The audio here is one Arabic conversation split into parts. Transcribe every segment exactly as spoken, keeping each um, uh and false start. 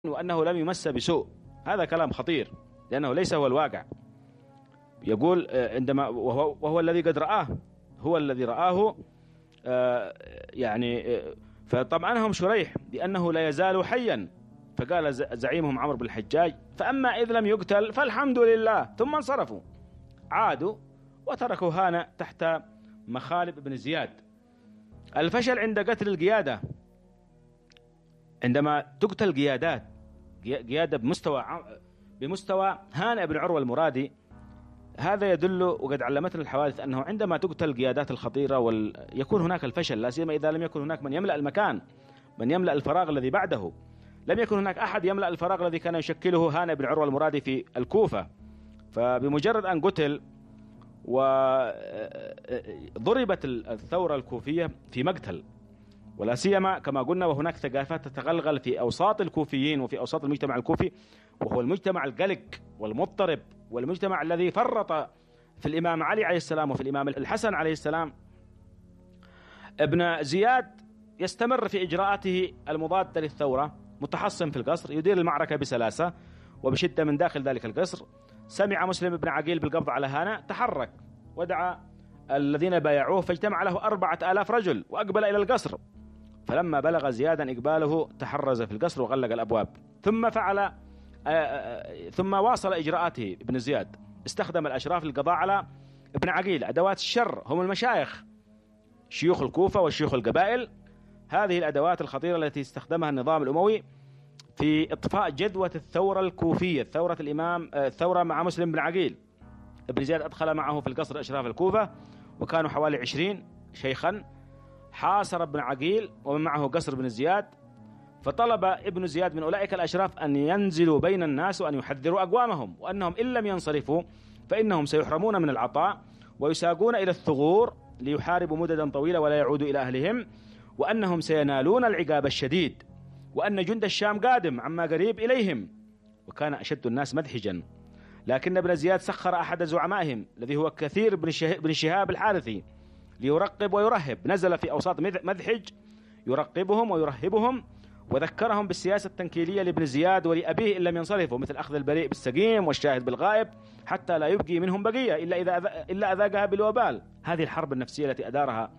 وأنه لم يمس بسوء. هذا كلام خطير لأنه ليس هو الواقع. يقول عندما وهو, وهو الذي قد رآه، هو الذي رآه يعني. فطمأنهم شريح بأنه لا يزال حيا، فقال زعيمهم عمرو بن الحجاج: فأما إذ لم يقتل فالحمد لله. ثم انصرفوا، عادوا وتركوا هانة تحت مخالب بن زياد. الفشل عند قتل القيادة، عندما تقتل قيادات قيادة بمستوى بمستوى هانئ بن عروة المرادي، هذا يدل وقد علمتنا الحوادث أنه عندما تقتل القيادات الخطيرة ويكون هناك الفشل، لا سيما إذا لم يكن هناك من يملأ المكان، من يملأ الفراغ الذي بعده. لم يكن هناك أحد يملأ الفراغ الذي كان يشكله هانئ بن عروة المرادي في الكوفة. فبمجرد أن قتل وضربت الثورة الكوفية في مقتل، ولا سيما كما قلنا وهناك ثقافات تتغلغل في أوساط الكوفيين وفي أوساط المجتمع الكوفي، وهو المجتمع القلق والمضطرب، والمجتمع الذي فرط في الإمام علي عليه السلام وفي الإمام الحسن عليه السلام. ابن زياد يستمر في إجراءاته المضادة للثورة، متحصن في القصر، يدير المعركة بسلاسة وبشدة من داخل ذلك القصر. سمع مسلم بن عقيل بالقبض على هانة، تحرك ودعا الذين بايعوه، فاجتمع له أربعة آلاف رجل وأقبل إلى القصر. فلما بلغ زيادا إقباله تحرز في القصر وغلق الأبواب. ثم فعل آآ آآ ثم واصل إجراءاته ابن زياد، استخدم الأشراف للقضاء على ابن عقيل، أدوات الشر هم المشايخ، شيوخ الكوفة وشيوخ القبائل. هذه الأدوات الخطيرة التي استخدمها النظام الأموي في إطفاء جدوى الثورة الكوفية، ثورة الإمام الثورة مع مسلم بن عقيل. ابن زياد أدخل معه في القصر أشراف الكوفة، وكانوا حوالي عشرين شيخا. حاصر ابن عقيل ومن معه قصر بن زياد، فطلب ابن زياد من أولئك الأشراف أن ينزلوا بين الناس وأن يحذروا أقوامهم، وأنهم إن لم ينصرفوا فإنهم سيحرمون من العطاء ويساقون إلى الثغور ليحاربوا مددا طويلة ولا يعودوا إلى أهلهم، وأنهم سينالون العقاب الشديد، وأن جند الشام قادم عما قريب إليهم. وكان أشد الناس مدحجا، لكن ابن زياد سخر أحد زعمائهم الذي هو كثير بن شهاب الحارثي ليرقب ويرهب. نزل في أوساط مدحج يرقبهم ويرهبهم، وذكرهم بالسياسة التنكيلية لابن زياد ولأبيه إن لم ينصرفوا، مثل أخذ البريء بالسقيم والشاهد بالغائب، حتى لا يبقي منهم بقية إلا إذا إلا أذاقها بالوبال. هذه الحرب النفسية التي أدارها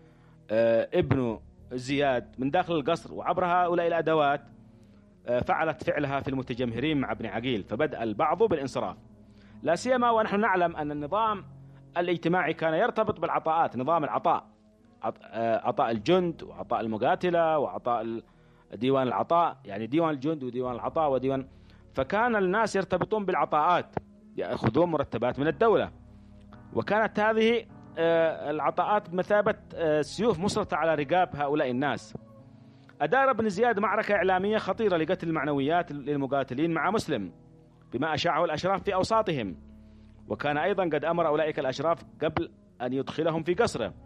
ابن زياد من داخل القصر وعبر هؤلاء الأدوات فعلت فعلها في المتجمهرين مع ابن عقيل، فبدأ البعض بالانصراف، لا سيما ونحن نعلم أن النظام الاجتماعي كان يرتبط بالعطاءات، نظام العطاء، عطاء الجند وعطاء المقاتلة وعطاء ديوان العطاء، يعني ديوان الجند وديوان العطاء وديوان. فكان الناس يرتبطون بالعطاءات، يأخذون مرتبات من الدولة، وكانت هذه العطاءات بمثابة سيوف مسرطة على رقاب هؤلاء الناس. أدار ابن زياد معركة إعلامية خطيرة لقتل المعنويات للمقاتلين مع مسلم بما أشاعه الأشراف في أوساطهم، وكان أيضا قد أمر أولئك الأشراف قبل أن يدخلهم في قصره،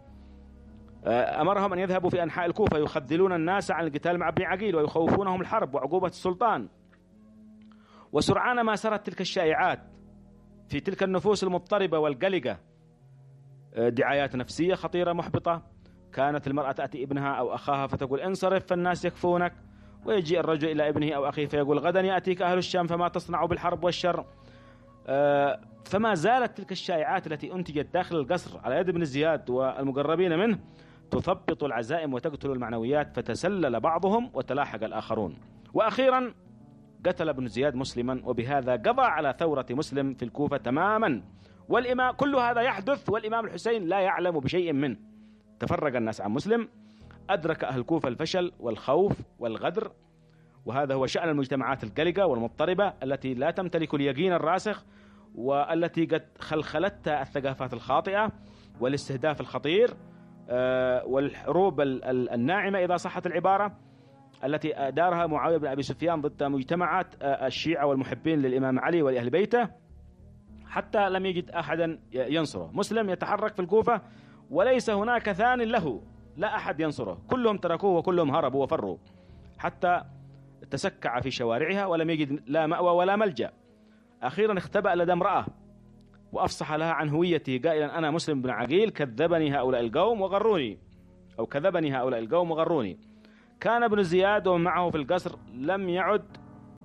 أمرهم أن يذهبوا في أنحاء الكوفة يخذلون الناس عن القتال مع ابن عقيل ويخوفونهم الحرب وعقوبة السلطان. وسرعان ما سرت تلك الشائعات في تلك النفوس المضطربة والقلقة، دعايات نفسية خطيرة محبطة. كانت المرأة تأتي ابنها أو أخاها فتقول انصرف فالناس يكفونك، ويجي الرجل إلى ابنه أو أخيه فيقول غدا يأتيك أهل الشام فما تصنع بالحرب والشر. فما زالت تلك الشائعات التي أنتجت داخل القصر على يد ابن زياد والمقربين منه تثبط العزائم وتقتل المعنويات، فتسلل بعضهم وتلاحق الآخرون. وأخيرا قتل ابن زياد مسلما، وبهذا قضى على ثورة مسلم في الكوفة تماما. والإمام كل هذا يحدث والإمام الحسين لا يعلم بشيء منه. تفرق الناس عن مسلم، أدرك أهل الكوفة الفشل والخوف والغدر، وهذا هو شأن المجتمعات القلقة والمضطربة التي لا تمتلك اليقين الراسخ، والتي قد خلخلتها الثقافات الخاطئة والاستهداف الخطير والحروب الناعمة إذا صحت العبارة، التي أدارها معاوية بن أبي سفيان ضد مجتمعات الشيعة والمحبين للإمام علي ولأهل بيته، حتى لم يجد أحدا ينصره. مسلم يتحرك في الكوفة وليس هناك ثان له، لا أحد ينصره، كلهم تركوه وكلهم هربوا وفروا، حتى تسكع في شوارعها ولم يجد لا مأوى ولا ملجأ. أخيرا اختبأ لدى امرأة وأفصح لها عن هويته قائلا أنا مسلم بن عقيل، كذبني هؤلاء القوم وغروني، أو كذبني هؤلاء القوم وغروني. كان ابن زياد ومن معه في القصر لم يعد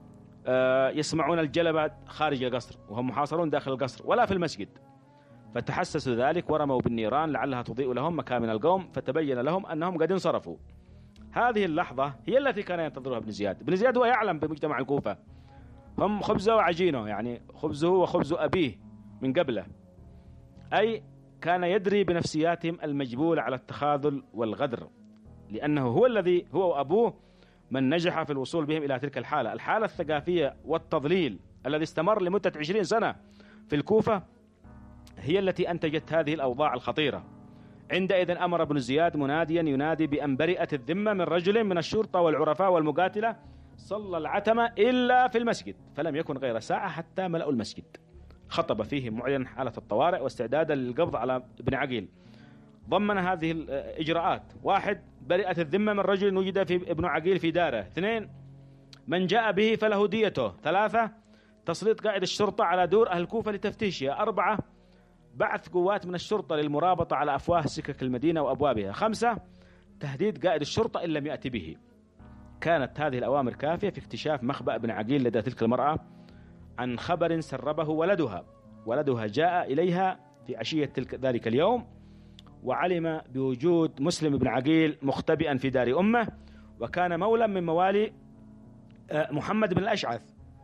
يسمعون الجلبة خارج القصر وهم محاصرون داخل القصر ولا في المسجد، فتحسسوا ذلك ورموا بالنيران لعلها تضيء لهم مكامن القوم، فتبين لهم أنهم قد انصرفوا. هذه اللحظة هي التي كان ينتظرها ابن زياد. ابن زياد هو يعلم بمجتمع الكوفة هم خبزه وعجينه، يعني خبزه وخبز أبيه من قبله، أي كان يدري بنفسياتهم المجبولة على التخاذل والغدر، لأنه هو الذي هو وأبوه من نجح في الوصول بهم إلى تلك الحالة، الحالة الثقافية والتضليل الذي استمر لمدة عشرين سنة في الكوفة هي التي أنتجت هذه الأوضاع الخطيرة. عندئذ أمر ابن زياد مناديا ينادي بأن برئت الذمة من رجل من الشرطة والعرفاء والمقاتلة صلى العتمة إلا في المسجد، فلم يكن غير ساعة حتى ملأوا المسجد. خطب فيه معلن حالة الطوارئ واستعدادا للقبض على ابن عقيل. ضمن هذه الإجراءات: واحد، برئت الذمة من رجل وجد في ابن عقيل في داره. اثنين، من جاء به فله ديته. ثلاثة، تسليط قائد الشرطة على دور أهل الكوفة لتفتيشها. أربعة، بعث قوات من الشرطة للمرابطة على أفواه سكك المدينة وأبوابها. خمسة، تهديد قائد الشرطة إن لم يأتي به. كانت هذه الأوامر كافية في اكتشاف مخبأ ابن عقيل لدى تلك المرأة عن خبر سربه ولدها. ولدها جاء إليها في عشية تلك ذلك اليوم وعلم بوجود مسلم بن عقيل مختبئا في دار أمه، وكان مولا من موالي محمد بن الأشعث.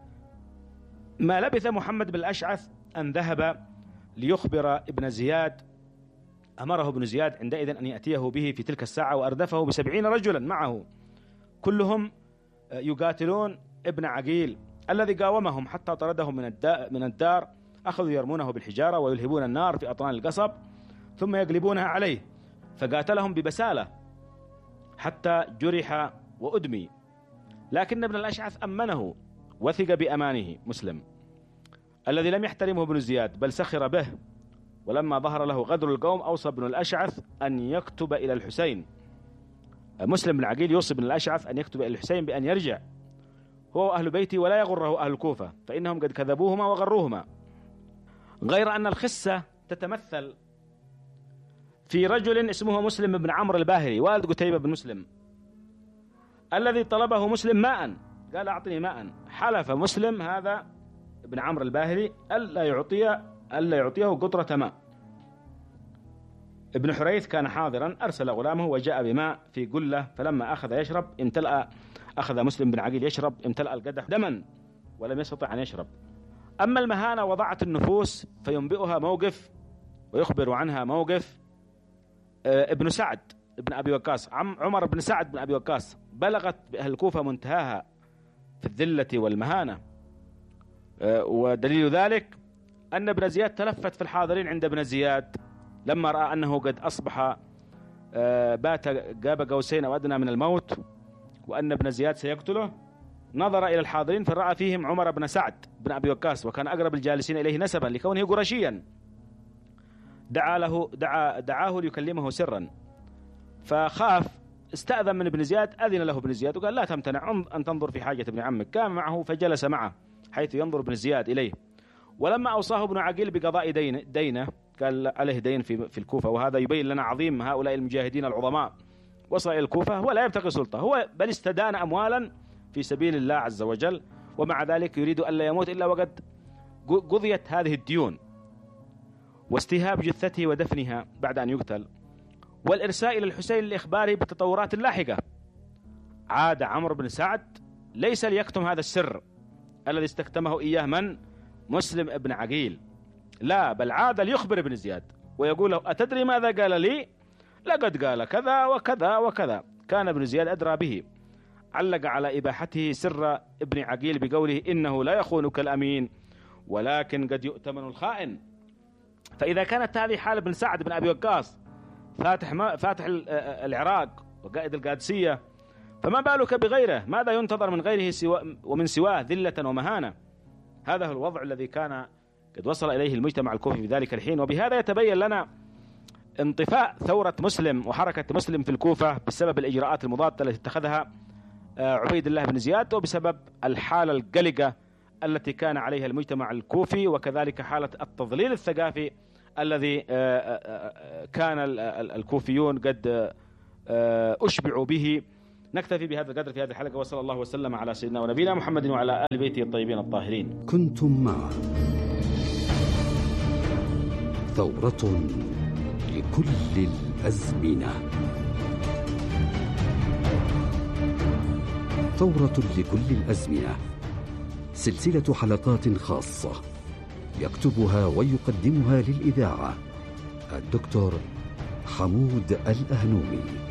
ما لبث محمد بن الأشعث أن ذهب ليخبر ابن زياد. أمره ابن زياد عندئذ أن يأتيه به في تلك الساعة، وأردفه بسبعين رجلا معه كلهم يقاتلون ابن عقيل الذي قاومهم حتى طردهم من الدار. أخذوا يرمونه بالحجارة ويلهبون النار في أطنان القصب ثم يقلبونها عليه، فقاتلهم ببسالة حتى جرح وأدمي. لكن ابن الأشعث أمنه وثق بأمانه مسلم الذي لم يحترمه ابن زياد بل سخر به. ولما ظهر له غدر القوم أوصى ابن الأشعث أن يكتب إلى الحسين. مسلم بن عقيل يوصي ابن الأشعث أن يكتب إلى الحسين بأن يرجع هو وأهل بيته ولا يغره أهل الكوفة، فإنهم قد كذبوهما وغروهما. غير أن الخسة تتمثل في رجل اسمه مسلم بن عمرو الباهلي والد قتيبة بن مسلم الذي طلبه مسلم ماء، قال أعطني ماء. حلف مسلم هذا ابن عمرو الباهلي ألا يعطيه ألا يعطيه قطرة ماء. ابن حريث كان حاضرا، أرسل غلامه وجاء بماء في قلة، فلما أخذ يشرب امتلأ أخذ مسلم بن عقيل يشرب امتلأ القدح دما ولم يستطع أن يشرب. أما المهانة وضعت النفوس فينبئها موقف ويخبر عنها موقف ابن سعد ابن أبي وقاص، عمر بن سعد بن أبي وقاص. بلغت بأهل الكوفة منتهاها في الذلة والمهانة، ودليل ذلك أن ابن زياد تلفت في الحاضرين عند ابن زياد لما رأى أنه قد أصبح بات قاب قوسين أو أدنى من الموت وأن ابن زياد سيقتله. نظر إلى الحاضرين فرأى فيهم عمر بن سعد بن أبي وقاص، وكان أقرب الجالسين إليه نسبا لكونه قرشيا. دعا له دعا دعاه ليكلمه سرا، فخاف استأذن من ابن زياد. أذن له ابن زياد وقال: لا تمتنع أن تنظر في حاجة ابن عمك. كان معه فجلس معه حيث ينظر ابن زياد إليه. ولما أوصاه ابن عقيل بقضاء دين دينه، قال عليه دين في في الكوفة، وهذا يبين لنا عظيم هؤلاء المجاهدين العظماء. وصل إلى الكوفة هو لا يبتغي سلطة، هو بل استدان أموالا في سبيل الله عز وجل، ومع ذلك يريد أن لا يموت إلا وقد قضيت هذه الديون، واستيهاب جثته ودفنها بعد أن يقتل، والإرسال إلى الحسين لإخباره بالتطورات اللاحقة. عاد عمرو بن سعد ليس ليكتم هذا السر الذي استكتمه إياه من مسلم ابن عقيل، لا، بل عاد ليخبر ابن زياد ويقول له: أتدري ماذا قال لي؟ لقد قال كذا وكذا وكذا. كان ابن زياد أدرى به، علق على إباحته سر ابن عقيل بقوله: إنه لا يخونك الأمين ولكن قد يؤتمن الخائن. فإذا كانت هذه حال ابن سعد بن أبي وقاص فاتح ما فاتح العراق وقائد القادسية، فما بالك بغيره؟ ماذا ينتظر من غيره سوى ومن سواه ذلة ومهانة؟ هذا هو الوضع الذي كان قد وصل إليه المجتمع الكوفي في ذلك الحين. وبهذا يتبين لنا انطفاء ثورة مسلم وحركة مسلم في الكوفة بسبب الإجراءات المضادة التي اتخذها عبيد الله بن زياد، وبسبب الحالة القلقة التي كان عليها المجتمع الكوفي، وكذلك حالة التضليل الثقافي الذي كان الكوفيون قد أشبعوا به نكتفي بهذا القدر في هذه الحلقة، وصلى الله وسلم على سيدنا ونبينا محمد وعلى آل بيته الطيبين الطاهرين. كنتم مع ثورة لكل الأزمنة، ثورة لكل الأزمنة، سلسلة حلقات خاصة يكتبها ويقدمها للإذاعة الدكتور حمود الأهنومي.